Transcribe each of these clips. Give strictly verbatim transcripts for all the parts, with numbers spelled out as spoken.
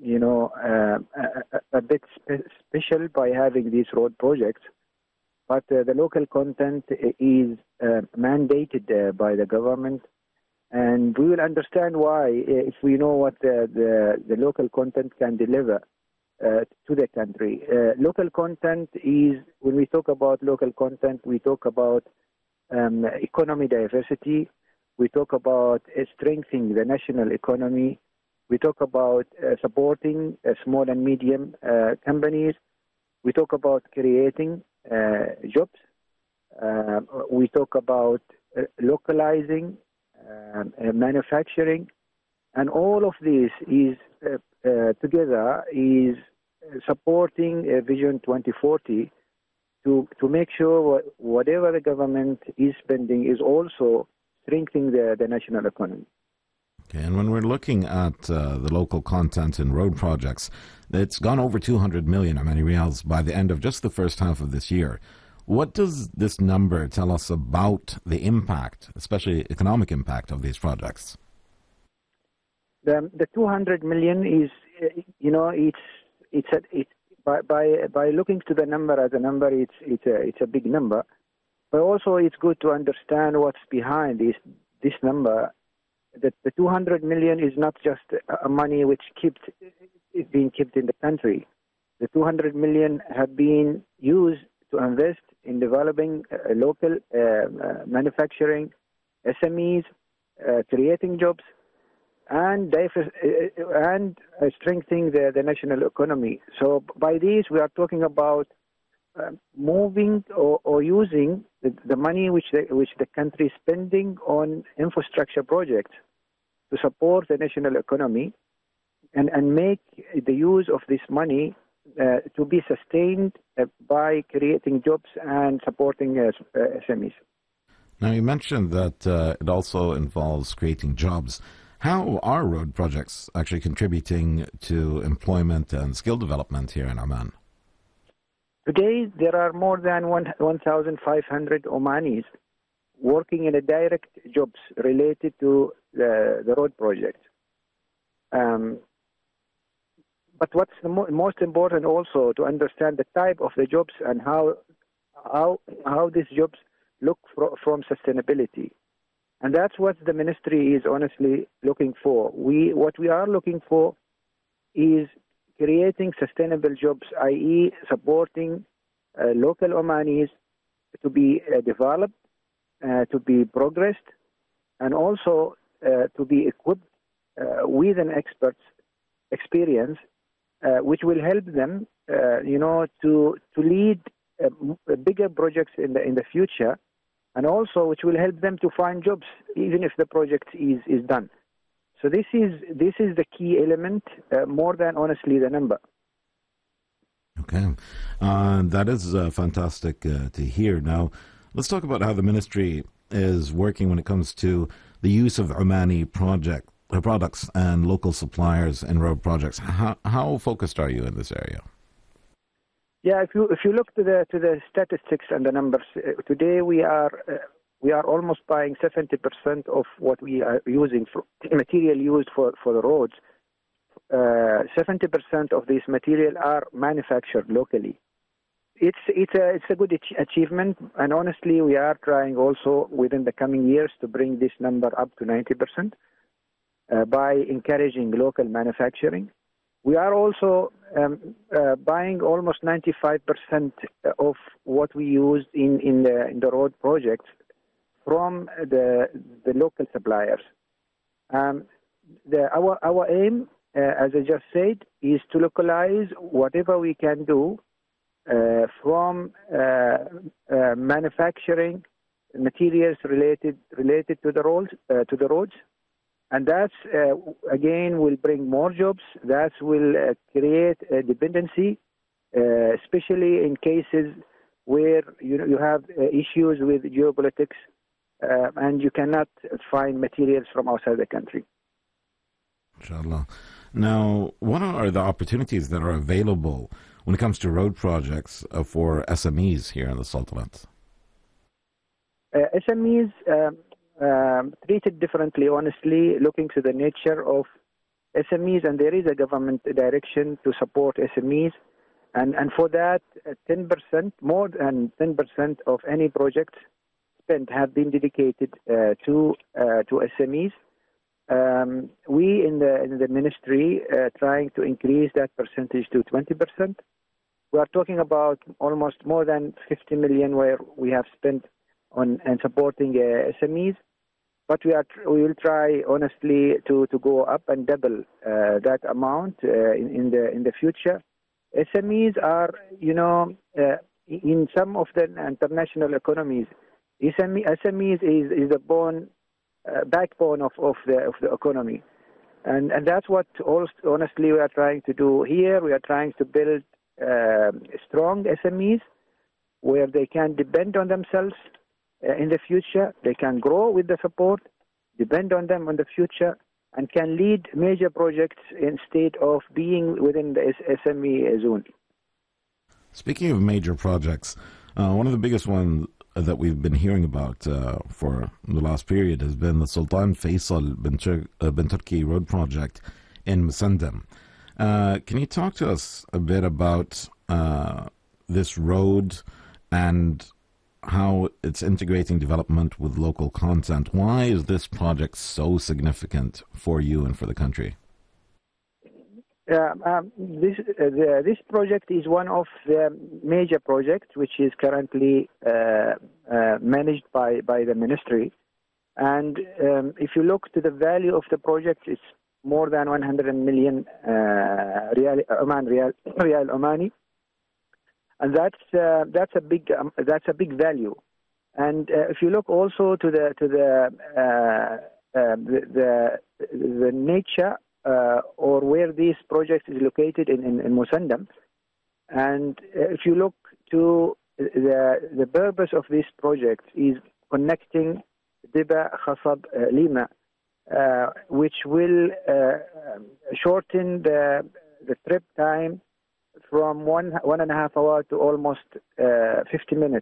you know, uh, a, a bit spe- special by having these road projects. But uh, the local content is uh, mandated uh, by the government, and we will understand why if we know what the, the, the local content can deliver uh, to the country. Uh, local content is, when we talk about local content, we talk about um, economy diversity, we talk about uh, strengthening the national economy, we talk about uh, supporting uh, small and medium uh, companies, we talk about creating uh, jobs, uh, we talk about uh, localizing um, uh, manufacturing, and all of this is uh, uh, together is supporting uh, Vision twenty forty to to make sure whatever the government is spending is also strengthening the, the national economy. Okay, and when we're looking at uh, the local content in road projects, it's gone over two hundred million Omani Riyals by the end of just the first half of this year. What does this number tell us about the impact, especially economic impact, of these projects? The, the two hundred million is, you know, it's it's a, it by by by looking to the number as a number, it's it's a it's a big number, but also it's good to understand what's behind this this number. That the two hundred million is not just a money which kept is being kept in the country. The two hundred million have been used to invest in developing uh, local uh, uh, manufacturing, S M Es, uh, creating jobs, and diver- uh, and uh, strengthening the, the national economy. So by this, we are talking about uh, moving or, or using the, the money which the, which the country is spending on infrastructure projects to support the national economy and, and make the use of this money uh, to be sustained uh, by creating jobs and supporting uh, uh, S M Es. Now, you mentioned that uh, it also involves creating jobs. How are road projects actually contributing to employment and skill development here in Oman? Today, there are more than one thousand five hundred Omanis working in a direct jobs related to the, the road project. Um, but what's the mo- most important also to understand the type of the jobs and how how how these jobs look fro- from sustainability. And that's what the ministry is honestly looking for. We what we are looking for is creating sustainable jobs, that is supporting uh, local Omanis to be uh, developed, uh, to be progressed, and also uh, to be equipped uh, with an expert's experience, uh, which will help them, uh, you know, to to lead uh, bigger projects in the in the future, and also which will help them to find jobs even if the project is, is done. So this is this is the key element, uh, more than honestly the number. Okay, uh, that is uh, fantastic uh, to hear. Now, let's talk about how the ministry is working when it comes to the use of Omani project uh, products and local suppliers in road projects. How, how focused are you in this area? Yeah, if you if you look to the to the statistics and the numbers, uh, today we are uh, we are almost buying seventy percent of what we are using for material used for, for the roads. Uh, seventy percent of this material are manufactured locally. It's it's a it's a good ach- achievement, and honestly, we are trying also within the coming years to bring this number up to ninety percent uh, by encouraging local manufacturing. We are also um, uh, buying almost ninety-five percent of what we use in, in the in the road projects from the the local suppliers. Um, the, our our aim, uh, as I just said, is to localize whatever we can do uh, from uh, uh, manufacturing materials related related to the roads uh, to the roads. And that, uh, again, will bring more jobs. That will uh, create a dependency, uh, especially in cases where you, you have uh, issues with geopolitics uh, and you cannot find materials from outside the country. Inshallah. Now, what are the opportunities that are available when it comes to road projects uh, for S M Es here in the Sultanate? Uh, S M Es... Um, Um, treated differently, honestly, looking to the nature of S M Es, and there is a government direction to support S M Es. And, and for that, uh, ten percent, more than ten percent of any project spent have been dedicated uh, to uh, to S M Es. Um, we in the in the ministry uh, trying to increase that percentage to twenty percent. We are talking about almost more than fifty million where we have spent on and supporting uh, S M Es. But we are we will try honestly to, to go up and double uh, that amount uh, in, in the in the future. S M Es are, you know, uh, in some of the international economies, S M Es is, is the bone, uh, backbone of, of the of the economy, and and that's what also, honestly we are trying to do here. We are trying to build uh, strong S M Es where they can depend on themselves uh, in the future. They can grow with the support, depend on them in the future, and can lead major projects instead of being within the S M E zone. Speaking of major projects, uh, one of the biggest ones that we've been hearing about uh, for the last period has been the Sultan Faisal bin, Tur- uh, bin Turki road project in Musandam. Uh, can you talk to us a bit about uh, this road and how it's integrating development with local content? Why is this project so significant for you and for the country? Uh, um, this uh, the, this project is one of the major projects which is currently uh, uh, managed by, by the ministry. And um, if you look to the value of the project, it's more than one hundred million uh, Riyal Oman Riyal, Riyal Omani. And that's uh, that's a big um, that's a big value, and uh, if you look also to the to the uh, uh, the, the the nature uh, or where this project is located in in, in Musandam, and uh, if you look to the the purpose of this project is connecting Diba, Khasab, uh, Lima, uh, which will uh, shorten the the trip time from one one and a half hour to almost uh, fifty minutes.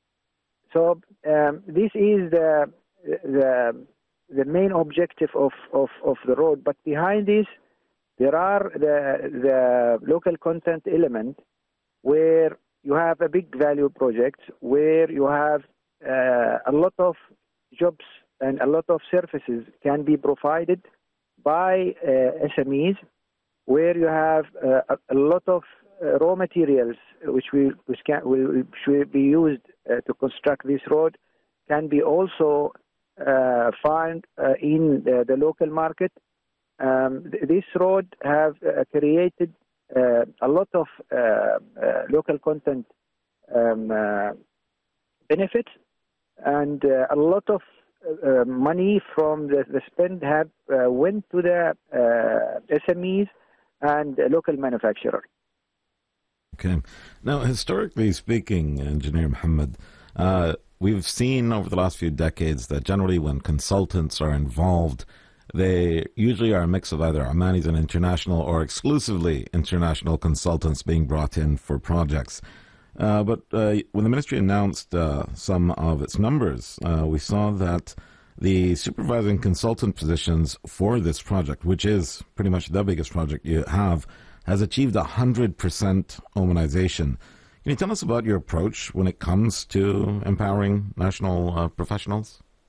So um, this is the the the main objective of, of, of the road. But behind this, there are the the local content element where you have a big value project where you have uh, a lot of jobs and a lot of services can be provided by uh, S M Es, where you have uh, a, a lot of Uh, raw materials which will which can will should be used uh, to construct this road can be also uh, found uh, in the, the local market. Um, th- this road have uh, created uh, a lot of uh, uh, local content um, uh, benefits, and uh, a lot of uh, money from the, the spend have uh, went to the uh, S M Es and uh, local manufacturers. Okay. Now, historically speaking, Engineer Mohammed, uh, we've seen over the last few decades that generally when consultants are involved, they usually are a mix of either Omanis and international or exclusively international consultants being brought in for projects. Uh, but uh, when the ministry announced uh, some of its numbers, uh, we saw that the supervising consultant positions for this project, which is pretty much the biggest project you have, has achieved one hundred percent Omanization. Can you tell us about your approach when it comes to empowering national uh, professionals?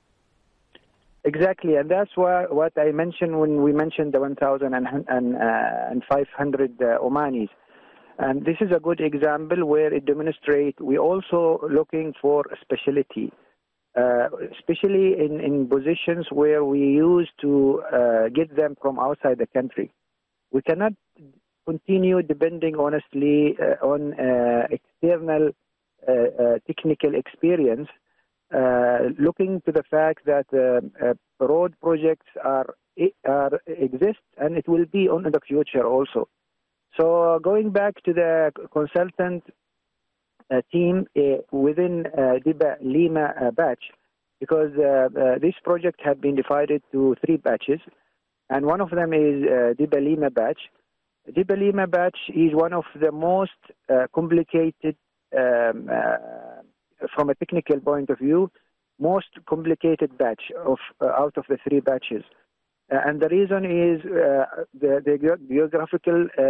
Exactly, and that's why, what I mentioned when we mentioned the one thousand five hundred uh, Omanis. And this is a good example where it demonstrates we're also looking for a specialty, uh, especially in, in positions where we used to uh, get them from outside the country. We cannot continue depending honestly uh, on uh, external uh, uh, technical experience, uh, looking to the fact that uh, uh, road projects are, are exist and it will be on in the future also. So going back to the consultant uh, team uh, within uh, Diba Lima uh, batch, because uh, uh, this project had been divided to three batches, and one of them is uh, Diba Lima batch. Diba Lima batch is one of the most uh, complicated, um, uh, from a technical point of view, most complicated batch of uh, out of the three batches. Uh, and the reason is uh, the, the geographical uh,